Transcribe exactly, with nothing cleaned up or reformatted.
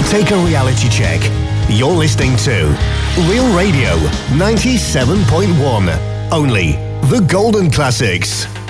Take a reality check. You're listening to Real Radio ninety-seven point one. Only the Golden Classics.